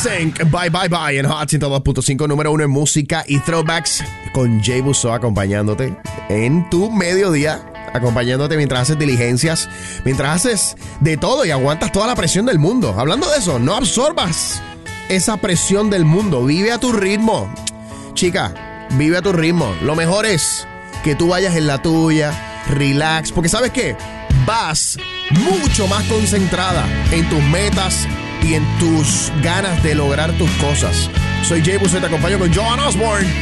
NSYNC, Bye Bye Bye en Hot 102.5, número 1 en música y throwbacks, con Jay Busso acompañándote en tu mediodía, acompañándote mientras haces diligencias, mientras haces de todo y aguantas toda la presión del mundo. Hablando de eso, no absorbas esa presión del mundo, vive a tu ritmo. Chica, vive a tu ritmo. Lo mejor es que tú vayas en la tuya, relax, porque ¿sabes qué? Vas mucho más concentrada en tus metas y en tus ganas de lograr tus cosas. Soy Jay Busso y te acompaño con Joan Osborne.